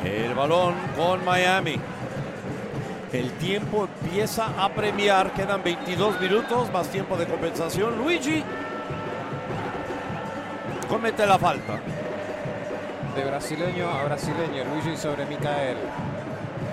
El balón con Miami. El tiempo empieza a premiar. Quedan 22 minutos más tiempo de compensación. Luigi comete la falta. De brasileño a brasileño, Luigi sobre Micael.